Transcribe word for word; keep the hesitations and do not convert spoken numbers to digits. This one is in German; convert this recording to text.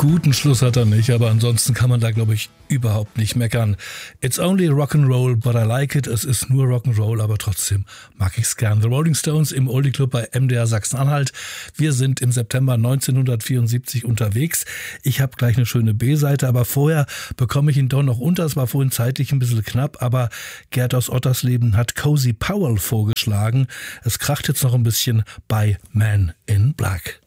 guten Schluss hat er nicht, aber ansonsten kann man da, glaube ich, überhaupt nicht meckern. It's only Rock'n'Roll, but I like it. Es ist nur Rock'n'Roll, aber trotzdem mag ich's gern. The Rolling Stones im Oldie Club bei M D R Sachsen-Anhalt. Wir sind im September neunzehnhundertvierundsiebzig unterwegs. Ich habe gleich eine schöne B-Seite, aber vorher bekomme ich ihn doch noch unter. Es war vorhin zeitlich ein bisschen knapp, aber Gerd aus Ottersleben hat Cozy Powell vorgeschlagen. Es kracht jetzt noch ein bisschen bei Man in Black.